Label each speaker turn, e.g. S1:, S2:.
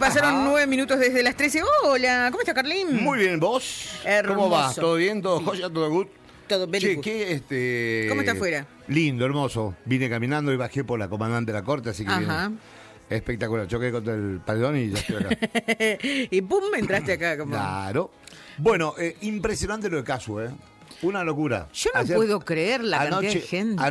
S1: pasaron 9 minutos desde las 13. Hola, ¿cómo está, Carlín?
S2: Muy bien, ¿vos?
S1: Hermoso.
S2: ¿Cómo vas? ¿Todo bien? ¿Todo joya? ¿Todo good?
S1: Todo very
S2: Che,
S1: good.
S2: ¿qué,
S1: ¿Cómo está afuera?
S2: Lindo, hermoso. Vine caminando y bajé por la comandante de la corte, así que
S1: Ajá.
S2: viene espectacular. Choqué contra el paredón y ya estoy acá.
S1: Y pum, entraste acá como...
S2: Claro. Bueno, impresionante lo de Casu, ¿eh? Una locura.
S1: Yo no
S2: Ayer-
S1: puedo creer la cantidad de
S2: anoche-
S1: gente.